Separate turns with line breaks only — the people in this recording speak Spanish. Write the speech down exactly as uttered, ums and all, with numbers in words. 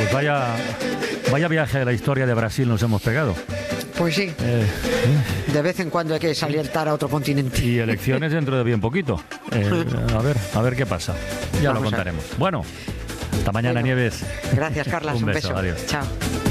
Pues vaya, vaya viaje a la historia de Brasil nos hemos pegado.
Pues sí.
Eh, eh.
De vez en cuando hay que saltar a otro continente.
Y elecciones dentro de bien poquito. Eh, a ver, a ver qué pasa. Ya
Vamos
lo contaremos. Bueno, hasta mañana,
Bueno,
Nieves.
Gracias, Carlas.
Un
Un
beso,
beso.
adiós.
Chao.